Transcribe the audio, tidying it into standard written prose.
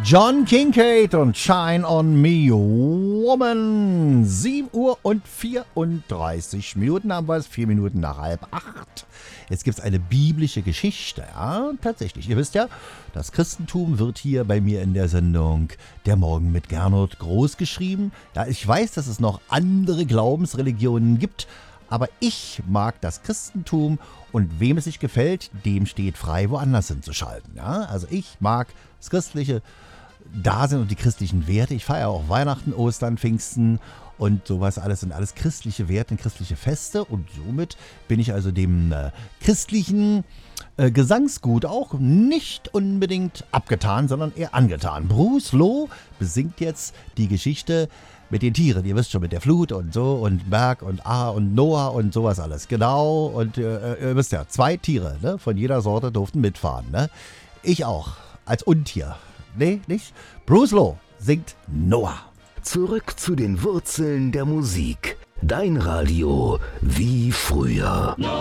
John Kincaid und Shine on Me, Woman. 7 Uhr und 34 Minuten haben wir es, 4 Minuten nach 7:30. Jetzt gibt es eine biblische Geschichte, ja, tatsächlich. Ihr wisst ja, das Christentum wird hier bei mir in der Sendung Der Morgen mit Gernot groß geschrieben. Ja, ich weiß, dass es noch andere Glaubensreligionen gibt, aber ich mag das Christentum und wem es nicht gefällt, dem steht frei, woanders hinzuschalten. Ja? Also ich mag das christliche Dasein und die christlichen Werte. Ich feiere auch Weihnachten, Ostern, Pfingsten und sowas alles. Sind alles christliche Werte und christliche Feste. Und somit bin ich also dem christlichen Gesangsgut auch nicht unbedingt abgetan, sondern eher angetan. Bruce Loh besingt jetzt die Geschichte mit den Tieren. Ihr wisst schon, mit der Flut und so und Berg und und Noah und sowas alles. Genau. Und ihr wisst ja, 2 Tiere, ne, von jeder Sorte durften mitfahren. Ne? Ich auch. Als Untier. Nee, nicht? Bruce Loh singt Noah. Zurück zu den Wurzeln der Musik. Dein Radio wie früher.